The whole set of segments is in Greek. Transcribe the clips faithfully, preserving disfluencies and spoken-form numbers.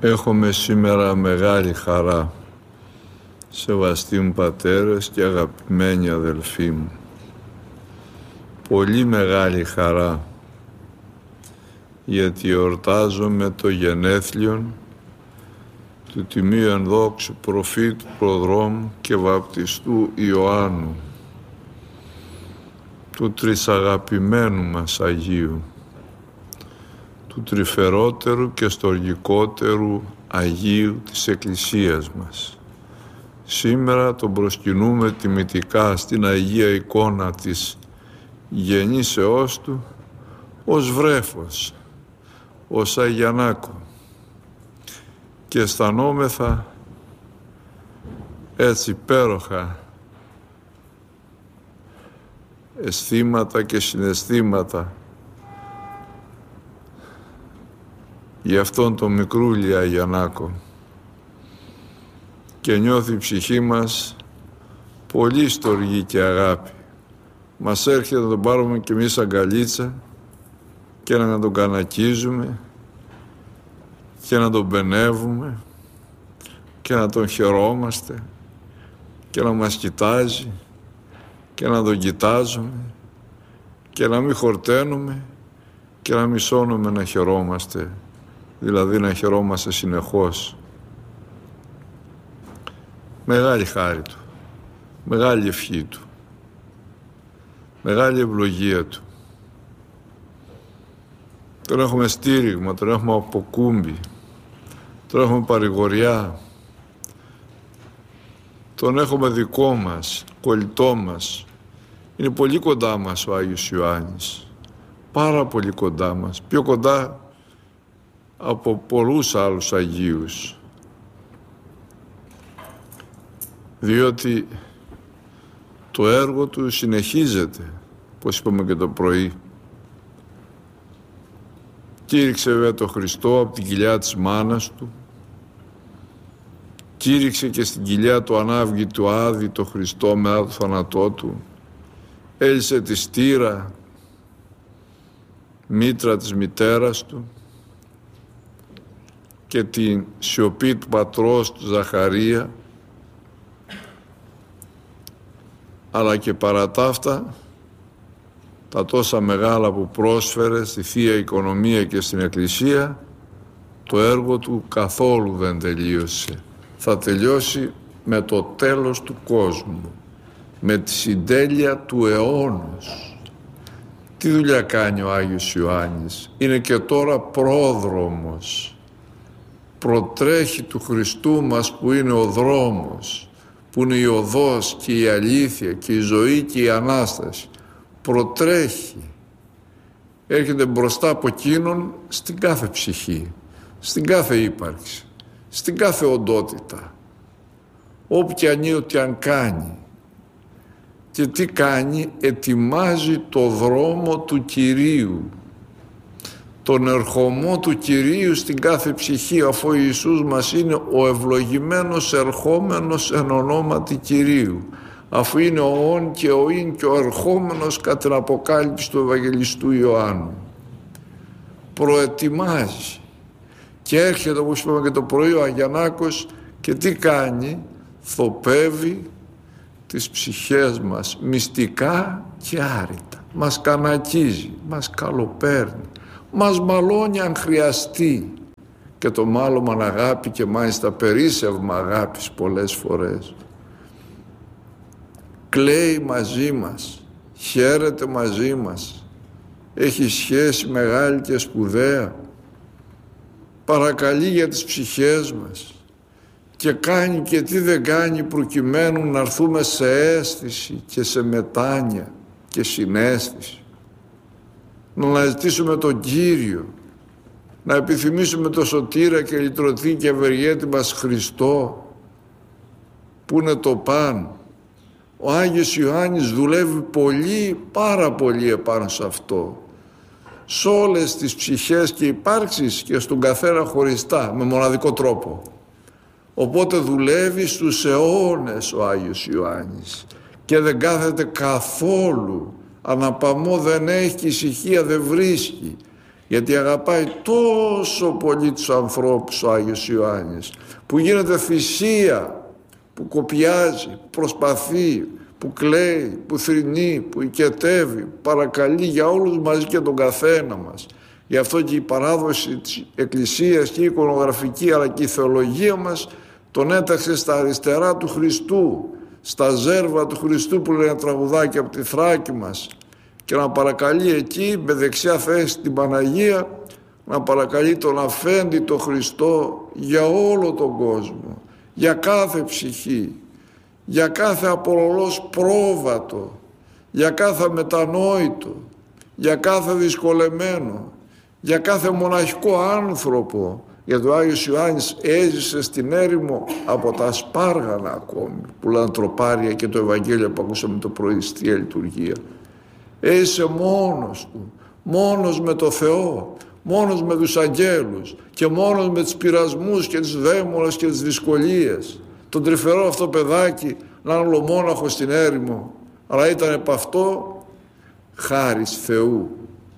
Έχουμε σήμερα μεγάλη χαρά, σεβαστοί μου πατέρες και αγαπημένοι αδελφοί μου. Πολύ μεγάλη χαρά, γιατί εορτάζομαι το γενέθλιον του τιμίου ενδόξου προφήτου προδρόμου και βαπτιστού Ιωάννου, του τρισαγαπημένου μας Αγίου, του τρυφερότερου και στοργικότερου Αγίου της Εκκλησίας μας. Σήμερα τον προσκυνούμε τιμητικά στην Αγία εικόνα της γεννήσεώς του ως βρέφος, ως Αγιαννάκο, και αισθανόμεθα έτσι υπέροχα αισθήματα και συναισθήματα για αυτόν τον μικρούλι Αγιαννάκο, και νιώθει η ψυχή μας πολύ στοργή και αγάπη. Μας έρχεται να τον πάρουμε κι εμείς αγκαλίτσα και να τον κανακίζουμε και να τον πενεύουμε και να τον χαιρόμαστε και να μας κοιτάζει και να τον κοιτάζουμε και να μην χορταίνουμε και να μην σώνουμε να χαιρόμαστε, δηλαδή να χαιρόμαστε συνεχώς. Μεγάλη χάρη του, μεγάλη ευχή του, μεγάλη ευλογία του. Τον έχουμε στήριγμα, τον έχουμε αποκούμπι, τον έχουμε παρηγοριά, τον έχουμε δικό μας, κολλητό μας. Είναι πολύ κοντά μας ο Άγιος Ιωάννης, πάρα πολύ κοντά μας, πιο κοντά από πολλούς άλλους Αγίους, διότι το έργο του συνεχίζεται, όπως είπαμε και το πρωί. Κήρυξε βέβαια τον Χριστό από την κοιλιά της μάνας του, κήρυξε και στην κοιλιά του ανάβγητου Άδη το Χριστό μετά το θάνατό του, έλυσε τη στήρα μήτρα της μητέρας του και την σιωπή του πατρός του Ζαχαρία, αλλά και παρά τα αυτά, τα τόσα μεγάλα που πρόσφερε στη Θεία Οικονομία και στην Εκκλησία, το έργο του καθόλου δεν τελείωσε. Θα τελειώσει με το τέλος του κόσμου, με τη συντέλεια του αιώνος. Τι δουλειά κάνει ο Άγιος Ιωάννης? Είναι και τώρα πρόδρομος. Προτρέχει του Χριστού μας που είναι ο δρόμος, που είναι η οδός και η αλήθεια και η ζωή και η Ανάσταση. Προτρέχει. Έρχεται μπροστά από εκείνον στην κάθε ψυχή, στην κάθε ύπαρξη, στην κάθε οντότητα. Όπου και αν είναι, ό,τι αν κάνει. Και τι κάνει? Ετοιμάζει το δρόμο του Κυρίου, τον ερχομό του Κυρίου στην κάθε ψυχή, αφού ο Ιησούς μας είναι ο ευλογημένος ερχόμενος εν ονόματι Κυρίου, αφού είναι ο όν και ο ίν και ο ερχόμενος κατά την αποκάλυψη του Ευαγγελιστού Ιωάννου. Προετοιμάζει και έρχεται, όπως είπαμε και το πρωί, ο Αγιαννάκος και τι κάνει? Θοπεύει τις ψυχές μας μυστικά και άρρητα, μας κανακίζει, μας καλοπαίρνει, μας μαλώνει αν χρειαστεί, και το μάλωμα αγάπη, και μάλιστα περίσσευμα αγάπης πολλές φορές. Κλαίει μαζί μας, χαίρεται μαζί μας, έχει σχέση μεγάλη και σπουδαία, παρακαλεί για τις ψυχές μας και κάνει και τι δεν κάνει προκειμένου να έρθουμε σε αίσθηση και σε μετάνοια και συναίσθηση. Να αναζητήσουμε τον Κύριο, να επιθυμήσουμε το σωτήρα και λυτρωτή και ευεργέτη μας Χριστό, που είναι το παν. Ο Άγιος Ιωάννης δουλεύει πολύ, πάρα πολύ επάνω σε αυτό, σε όλες τις ψυχές και υπάρξεις και στον καθένα χωριστά, με μοναδικό τρόπο. Οπότε δουλεύει στους αιώνες ο Άγιος Ιωάννης και δεν κάθεται καθόλου, αναπαμό δεν έχει, ησυχία δεν βρίσκει. Γιατί αγαπάει τόσο πολύ τους ανθρώπους ο Άγιος Ιωάννης, που γίνεται θυσία, που κοπιάζει, που προσπαθεί, που κλαίει, που θρηνεί, που οικετεύει, που παρακαλεί για όλους μαζί και τον καθένα μας. Γι' αυτό και η παράδοση της Εκκλησίας και η εικονογραφική αλλά και η θεολογία μας τον έταξε στα αριστερά του Χριστού, στα ζέρβα του Χριστού που λένε τραγουδάκι από τη Θράκη μας, και να παρακαλεί εκεί με δεξιά θέση την Παναγία, να παρακαλεί τον Αφέντη τον Χριστό για όλο τον κόσμο, για κάθε ψυχή, για κάθε απολωλός πρόβατο, για κάθε μετανόητο, για κάθε δυσκολεμένο, για κάθε μοναχικό άνθρωπο. Γιατί ο Άγιος Ιωάννης έζησε στην έρημο από τα σπάργανα ακόμη, που λένε τροπάρια, και το Ευαγγέλιο που ακούσαμε το πρωί στη λειτουργία. Έζησε μόνος του, μόνος με το Θεό, μόνος με τους αγγέλους και μόνος με τους πειρασμούς και τις δαίμονες και τις δυσκολίες. Τον τρυφερό αυτό παιδάκι να είναι ολομόναχο στην έρημο, αλλά ήταν επ' αυτό χάρις Θεού.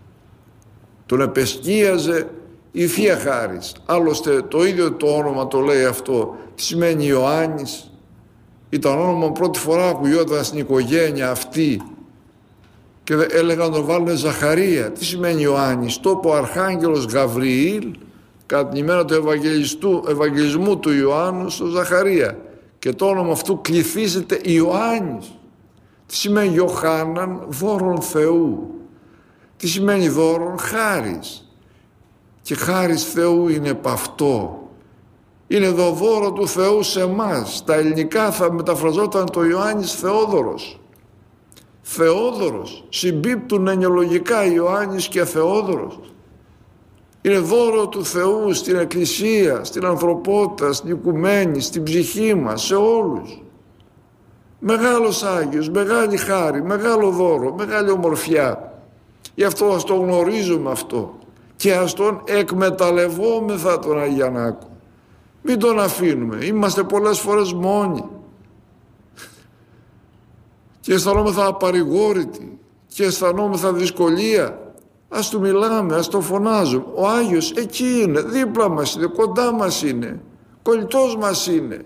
Τον επεσκίαζε η Θεία Χάρις. Άλλωστε το ίδιο το όνομα το λέει αυτό. Τι σημαίνει Ιωάννης? Ήταν όνομα πρώτη φορά που γινόταν στην οικογένεια αυτή και έλεγαν να τον βάλουν Ζαχαρία. Τι σημαίνει Ιωάννης? Το είπε ο Αρχάγγελος Γαβριήλ κατά την ημέρα του Ευαγγελισμού του Ιωάννου στο Ζαχαρία, και το όνομα αυτού κληθίζεται Ιωάννης. Τι σημαίνει Ιωχάνναν? Δώρον Θεού. Τι σημαίνει δώρον? Χάρις. Και χάρις Θεού είναι επ' αυτό. Είναι το δώρο του Θεού σε εμάς. Στα ελληνικά θα μεταφραζόταν το Ιωάννης Θεόδωρος. Θεόδωρος. Συμπίπτουν ενοιολογικά Ιωάννης και Θεόδωρος. Είναι δώρο του Θεού στην Εκκλησία, στην ανθρωπότητα, στην οικουμένη, στην ψυχή μας, σε όλους. Μεγάλος Άγιος, μεγάλη χάρη, μεγάλο δώρο, μεγάλη ομορφιά. Γι' αυτό ας το γνωρίζουμε αυτό και ας τον εκμεταλλευόμεθα τον Αγιαννάκο. Μην τον αφήνουμε. Είμαστε πολλές φορές μόνοι και αισθανόμεθα απαρηγόρητοι και αισθανόμεθα δυσκολία. Ας του μιλάμε, ας το φωνάζουμε. Ο Άγιος εκεί είναι, δίπλα μας είναι, κοντά μας είναι, κολλητός μας είναι.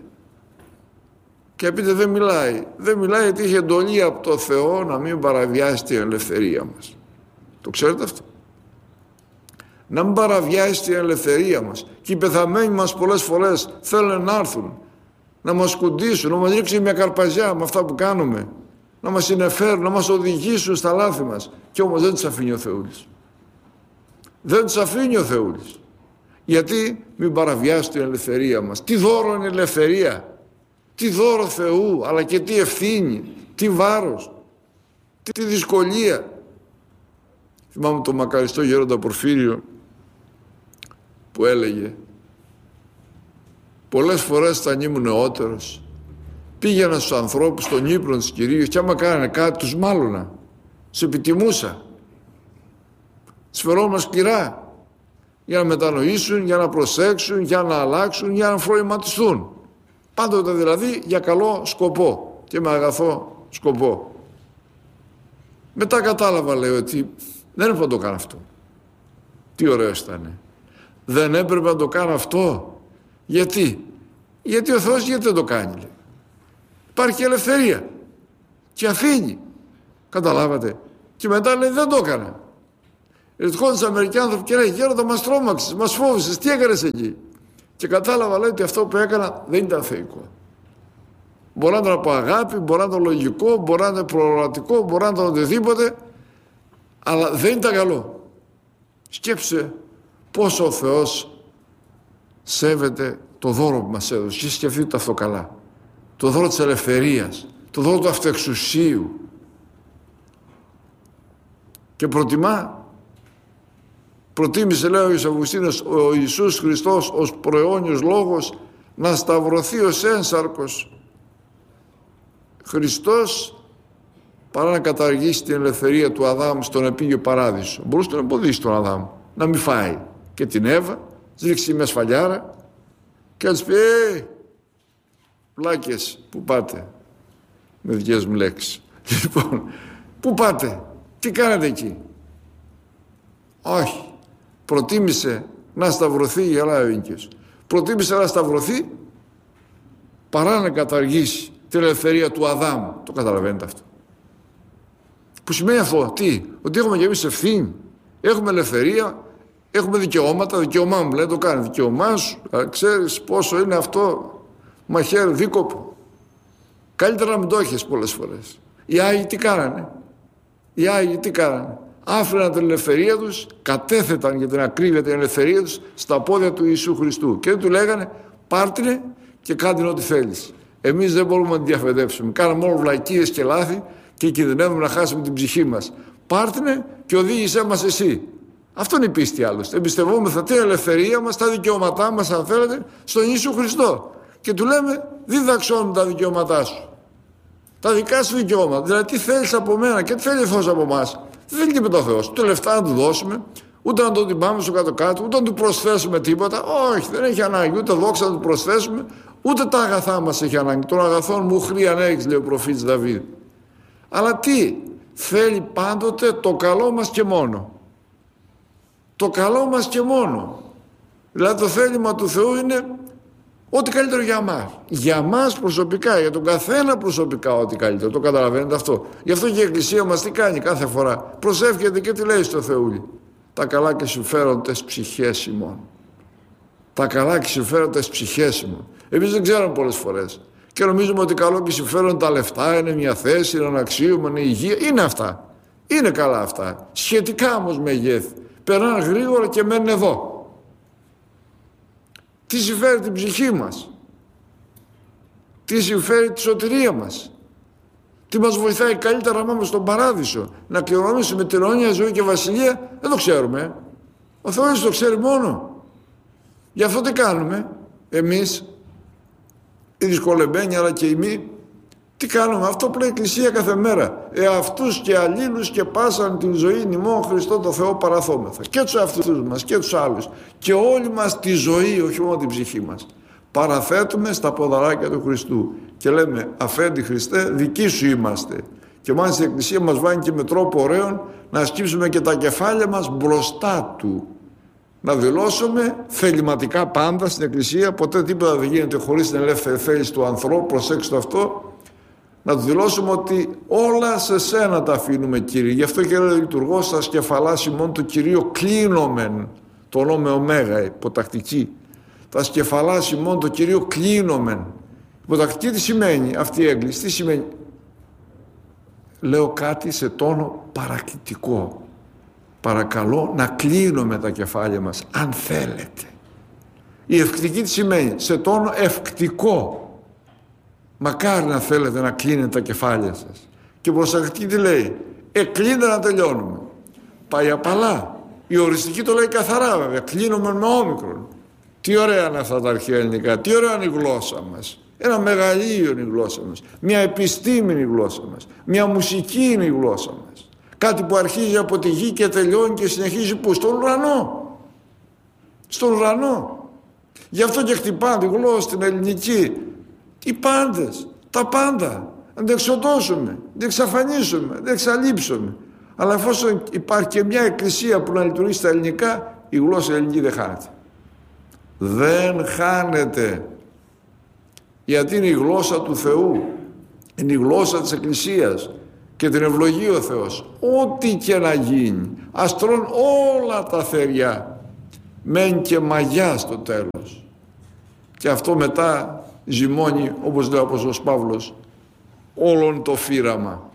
Και πείτε δεν μιλάει. Δεν μιλάει γιατί είχε εντολή από το Θεό να μην παραβιάσει την ελευθερία μας. Το ξέρετε αυτό? Να μην παραβιάσει την ελευθερία μας. Και οι πεθαμένοι μας πολλές φορές θέλουν να έρθουν, να μας κουντήσουν, να μας ρίξουν μια καρπαζιά με αυτά που κάνουμε, να μας συνεφέρουν, να μας οδηγήσουν στα λάθη μας. Και όμως δεν τους αφήνει ο Θεούλης. Δεν τους αφήνει ο Θεούλης. Γιατί? Μην παραβιάσει την ελευθερία μας. Τι δώρο είναι η ελευθερία. Τι δώρο Θεού, αλλά και τι ευθύνη, τι βάρος, τι δυσκολία. Θυμάμαι τον μακαριστό γέροντα Πορφύριο που έλεγε πολλές φορές όταν ήμουν νεότερος πήγαινα στους ανθρώπους στον ύπνο της Κυρίου και άμα κάνανε κάτι τους μάλωνα, τους επιτιμούσα, τους φερόμουν σκληρά για να μετανοήσουν, για να προσέξουν, για να αλλάξουν, για να φροηματιστούν. Πάντοτε δηλαδή για καλό σκοπό και με αγαθό σκοπό. Μετά κατάλαβα, λέει, ότι δεν έπρεπε να το κάνω αυτό. Τι ωραίος ήταν. Δεν έπρεπε να το κάνω αυτό. Γιατί? Γιατί ο Θεός γιατί δεν το κάνει, λέει. Υπάρχει ελευθερία και αφήνει. Καταλάβατε? Και μετά λέει δεν το έκανα. Ερχόντουσαν μερικοί άνθρωποι και λέει γέροντα μας τρόμαξες, μας φόβησες, τι έκανες εκεί? Και κατάλαβα, λέει, ότι αυτό που έκανα δεν ήταν θεϊκό. Μπορεί να ήταν από αγάπη, μπορεί να ήταν λογικό, μπορεί να ήταν προορατικό, μπορεί να ήταν οτιδήποτε, αλλά δεν ήταν καλό. Σκέψε πόσο ο Θεός σέβεται το δώρο που μας έδωσε και σκεφτείτε αυτό καλά. Το δώρο της ελευθερίας, το δώρο του αυτοεξουσίου. Και προτιμά, προτίμησε, λέει ο Άγιος Αυγουστίνος, ο Ιησούς Χριστός ως προαιώνιος λόγος να σταυρωθεί ως ένσαρκος Χριστός παρά να καταργήσει την ελευθερία του Αδάμ στον επίγειο παράδεισο. Μπορούσε να εμποδίσει τον Αδάμ να μην φάει και την Εύα, της ρίξει μια σφαλιάρα και να της πει «Ε, πλάκες, πού πάτε?» με δικές μου λέξεις. Λοιπόν, πού πάτε, τι κάνετε εκεί? Όχι, προτίμησε να σταυρωθεί, γελάει ο Ίνκιος, προτίμησε να σταυρωθεί παρά να καταργήσει την ελευθερία του Αδάμ. Το καταλαβαίνετε αυτό? Που σημαίνει αυτό? Τι? Ότι έχουμε και εμείς ευθύνη, έχουμε ελευθερία, έχουμε δικαιώματα. Δικαιωμά μου λέει, το κάνει, δικαιωμά σου, ξέρεις πόσο είναι αυτό μαχαίρι δίκοπο. Καλύτερα να μην το έχεις πολλές φορές. Οι Άγιοι τι κάνανε? Οι Άγιοι τι κάνανε? Άφηναν την ελευθερία τους, κατέθεταν για την ακρίβεια την ελευθερία τους στα πόδια του Ιησού Χριστού και του λέγανε πάρτινε και κάντε ό,τι θέλεις. Εμείς δεν μπορούμε να την διαφεδεύσουμε. Κάναμε μόνο βλακίες και λάθη και κινδυνεύουμε να χάσουμε την ψυχή μας. Πάρτινε και οδήγησέ μας εσύ. Αυτό είναι η πίστη άλλωστε. Εμπιστευόμεθα την ελευθερία μας, τα δικαιώματά μας, αν θέλετε, στον Ιησού Χριστό. Και του λέμε, διδαξώνουν τα δικαιώματά σου. Τα δικά σου δικαιώματα. Δηλαδή, τι θέλεις από μένα και τι θέλει ο Θεός από εμάς? Δεν θέλει τίποτα ο Θεός. Ούτε λεφτά να του δώσουμε, ούτε να τον τυπάμε στο κάτω-κάτω, ούτε να του προσθέσουμε τίποτα. Όχι, δεν έχει ανάγκη. Ούτε δόξα να του προσθέσουμε, ούτε τα αγαθά μας έχει ανάγκη. Των αγαθών μου χρήαν έχεις, λέει ο προφήτης Δαβίδ. Αλλά τι? Θέλει πάντοτε το καλό μας και μόνο. Το καλό μας και μόνο. Δηλαδή το θέλημα του Θεού είναι ό,τι καλύτερο για μας. Για μας προσωπικά, για τον καθένα προσωπικά ό,τι καλύτερο. Το καταλαβαίνετε αυτό? Γι' αυτό και η Εκκλησία μας τι κάνει κάθε φορά? Προσεύχεται και τι λέει στο Θεούλη? Τα καλά και συμφέροντες ψυχές ημών. Τα καλά και συμφέροντες ψυχές ημών. Εμείς δεν ξέρουμε πολλές φορές. Και νομίζουμε ότι καλό και συμφέρον τα λεφτά, είναι μια θέση, είναι ένα αξίωμα, είναι υγεία. Είναι αυτά. Είναι καλά αυτά. Σχετικά όμως μεγέθη. Περνάνε γρήγορα και μένουν εδώ. Τι συμφέρει την ψυχή μας? Τι συμφέρει τη σωτηρία μας? Τι μας βοηθάει καλύτερα να πάμε στον παράδεισο? Να κληρονομήσουμε την αιώνια ζωή και βασιλεία? Δεν το ξέρουμε. Ο Θεός το ξέρει μόνο. Γι' αυτό τι κάνουμε εμείς, οι δυσκολεμένοι αλλά και εμείς? Τι κάνουμε? Αυτό που λέει η Εκκλησία κάθε μέρα. Εαυτούς και αλλήλους και πάσαν την ζωή νημών Χριστό το Θεό παραθόμεθα. Και τους αυτούς μας και τους άλλους. Και όλη μας τη ζωή, όχι μόνο την ψυχή μας, παραθέτουμε στα ποδαράκια του Χριστού. Και λέμε, αφέντη Χριστέ, δικοί σου είμαστε. Και μάλιστα η Εκκλησία μας βάζει και με τρόπο ωραίο να σκύψουμε και τα κεφάλια μας μπροστά του. Να δηλώσουμε θεληματικά πάντα στην Εκκλησία, ποτέ τίποτα δεν γίνεται χωρίς την ελεύθερη θέληση του ανθρώπου, προσέξτε αυτό. Να του δηλώσουμε ότι όλα σε σένα τα αφήνουμε, Κύριε. Γι' αυτό και λέει ο λειτουργός, στα σκεφαλάς ημών του Κυρίου κλείνομεν, το όνομα ωμέγα, υποτακτική. Τα σκεφαλάς ημών του Κυρίου κλείνομεν. Υποτακτική τι σημαίνει αυτή η έγκληση? Τι σημαίνει? Λέω κάτι σε τόνο παρακλητικό. Παρακαλώ να κλείνουμε τα κεφάλια μας, αν θέλετε. Η ευκτική τι σημαίνει? Σε τόνο ευκτικό. Μακάρι να θέλετε να κλείνετε τα κεφάλια σας. Και προσεκτική τι λέει? Εκλείνετε να τελειώνουμε. Πάει απαλά. Η οριστική το λέει καθαρά βέβαια. Κλείνουμε με όμικρον. Τι ωραία είναι αυτά τα αρχαία ελληνικά. Τι ωραία είναι η γλώσσα μας. Ένα μεγαλείο είναι η γλώσσα μας. Μια επιστήμη είναι η γλώσσα μας. Μια μουσική είναι η γλώσσα μας. Κάτι που αρχίζει από τη γη και τελειώνει και συνεχίζει πού? Στον ουρανό. Στον ουρανό. Γι' αυτό και χτυπάνε τη γλώσσα την ελληνική. Οι πάντες, τα πάντα, να τα εξοντώσουμε, να τα εξαφανίσουμε, να τα εξαλείψουμε. Αλλά εφόσον υπάρχει και μια εκκλησία που να λειτουργεί στα ελληνικά, η γλώσσα ελληνική δεν χάνεται. Δεν χάνεται. Γιατί είναι η γλώσσα του Θεού, είναι η γλώσσα της Εκκλησίας και την ευλογεί ο Θεός. Ό,τι και να γίνει, ας τρώνε όλα τα θεριά, μεν και μαγιά στο τέλος. Και αυτό μετά ζυμώνει, όπως λέει ο Απόστολος Παύλος, όλον το φύραμα.